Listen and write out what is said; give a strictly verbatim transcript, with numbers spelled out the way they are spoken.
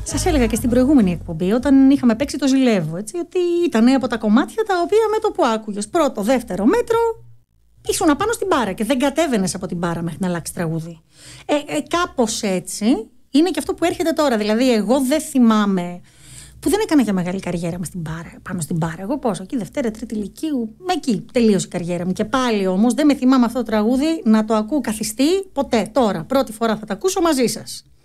Σας έλεγα και στην προηγούμενη εκπομπή, όταν είχαμε παίξει το Ζηλεύω, έτσι, ότι ήταν από τα κομμάτια τα οποία με το που άκουγες πρώτο, δεύτερο μέτρο, ήσουν απάνω στην μπάρα και δεν κατέβαινες από την μπάρα μέχρι να αλλάξει τραγούδι. Ε, ε, κάπως έτσι είναι και αυτό που έρχεται τώρα. Δηλαδή, εγώ δεν θυμάμαι. Που δεν έκανα για μεγάλη καριέρα με στην μπάρα, πάνω στην μπάρα. Εγώ πόσο, εκεί Δευτέρα, Τρίτη Λυκείου, εκεί τελείωσε η καριέρα μου. Και πάλι όμως δεν με θυμάμαι αυτό το τραγούδι να το ακούω καθιστή ποτέ. Τώρα, πρώτη φορά θα το ακούσω μαζί σας.